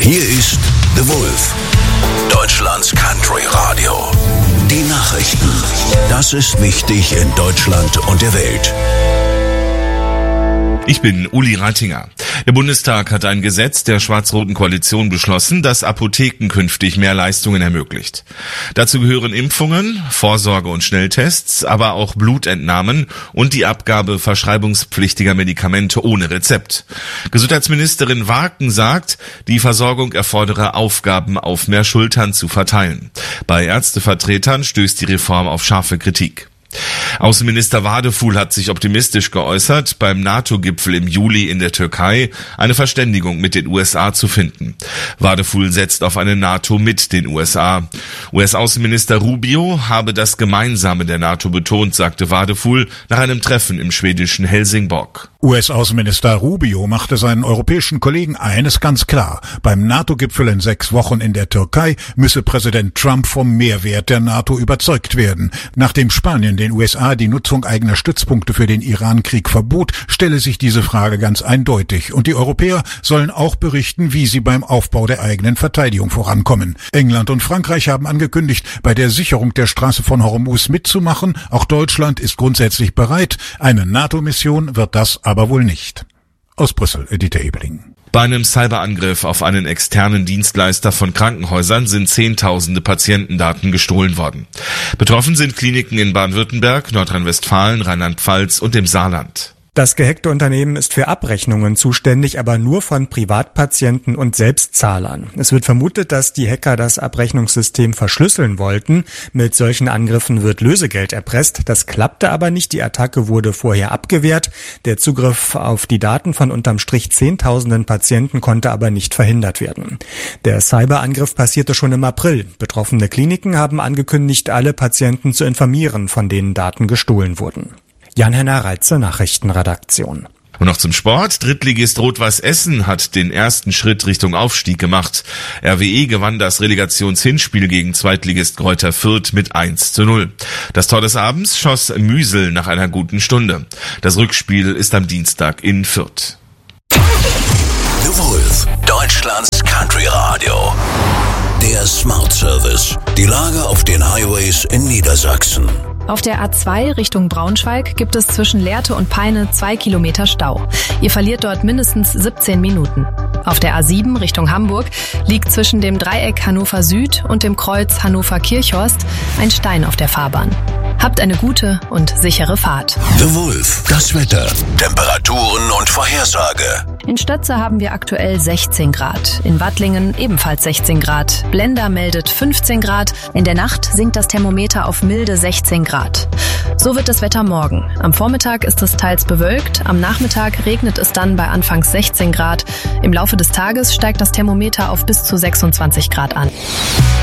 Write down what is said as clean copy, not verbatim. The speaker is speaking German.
Hier ist The Wolf, Deutschlands Country Radio. Die Nachrichten. Das ist wichtig in Deutschland und der Welt. Ich bin Uli Reitinger. Der Bundestag hat ein Gesetz der schwarz-roten Koalition beschlossen, das Apotheken künftig mehr Leistungen ermöglicht. Dazu gehören Impfungen, Vorsorge- und Schnelltests, aber auch Blutentnahmen und die Abgabe verschreibungspflichtiger Medikamente ohne Rezept. Gesundheitsministerin Warken sagt, die Versorgung erfordere Aufgaben auf mehr Schultern zu verteilen. Bei Ärztevertretern stößt die Reform auf scharfe Kritik. Außenminister Wadefuhl hat sich optimistisch geäußert, beim NATO-Gipfel im Juli in der Türkei eine Verständigung mit den USA zu finden. Wadefuhl setzt auf eine NATO mit den USA. US-Außenminister Rubio habe das Gemeinsame der NATO betont, sagte Wadefuhl nach einem Treffen im schwedischen Helsingborg. US-Außenminister Rubio machte seinen europäischen Kollegen eines ganz klar: Beim NATO-Gipfel in 6 Wochen in der Türkei müsse Präsident Trump vom Mehrwert der NATO überzeugt werden. Nachdem Spanien den USA die Nutzung eigener Stützpunkte für den Iran-Krieg verbot, stelle sich diese Frage ganz eindeutig. Und die Europäer sollen auch berichten, wie sie beim Aufbau der eigenen Verteidigung vorankommen. England und Frankreich haben angekündigt, bei der Sicherung der Straße von Hormuz mitzumachen. Auch Deutschland ist grundsätzlich bereit. Eine NATO-Mission wird das aber wohl nicht. Aus Brüssel, Dieter Ebeling. Bei einem Cyberangriff auf einen externen Dienstleister von Krankenhäusern sind Zehntausende Patientendaten gestohlen worden. Betroffen sind Kliniken in Baden-Württemberg, Nordrhein-Westfalen, Rheinland-Pfalz und dem Saarland. Das gehackte Unternehmen ist für Abrechnungen zuständig, aber nur von Privatpatienten und Selbstzahlern. Es wird vermutet, dass die Hacker das Abrechnungssystem verschlüsseln wollten. Mit solchen Angriffen wird Lösegeld erpresst. Das klappte aber nicht. Die Attacke wurde vorher abgewehrt. Der Zugriff auf die Daten von unterm Strich Zehntausenden Patienten konnte aber nicht verhindert werden. Der Cyberangriff passierte schon im April. Betroffene Kliniken haben angekündigt, alle Patienten zu informieren, von denen Daten gestohlen wurden. Jan-Henner Reitze, Nachrichtenredaktion. Und noch zum Sport. Drittligist Rot-Weiß Essen hat den ersten Schritt Richtung Aufstieg gemacht. RWE gewann das Relegationshinspiel gegen Zweitligist Greuther Fürth mit 1:0. Das Tor des Abends schoss Müsel nach einer guten Stunde. Das Rückspiel ist am Dienstag in Fürth. The Wolf, Deutschlands Country Radio. Der Smart Service. Die Lage auf den Highways in Niedersachsen. Auf der A2 Richtung Braunschweig gibt es zwischen Lehrte und Peine 2 Kilometer Stau. Ihr verliert dort mindestens 17 Minuten. Auf der A7 Richtung Hamburg liegt zwischen dem Dreieck Hannover Süd und dem Kreuz Hannover-Kirchhorst ein Stein auf der Fahrbahn. Habt eine gute und sichere Fahrt. The Wolf, das Wetter, Temperaturen und Vorhersage. In Stötze haben wir aktuell 16 Grad. In Wattlingen ebenfalls 16 Grad. Blenda meldet 15 Grad. In der Nacht sinkt das Thermometer auf milde 16 Grad. So wird das Wetter morgen. Am Vormittag ist es teils bewölkt. Am Nachmittag regnet es dann bei anfangs 16 Grad. Im Laufe des Tages steigt das Thermometer auf bis zu 26 Grad an.